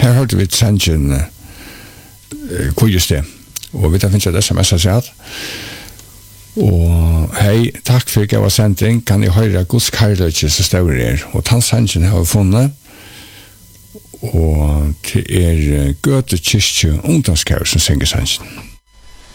her hørte vi sangen Kujeste, og vi tar finnes et sms av seg. Og hei, takk for jeg var sending, kan jeg høre Guds kærløyke som større er, og den sangen har vi funnet, og til Gøte Kyrkje ungdomskær som synger sangen.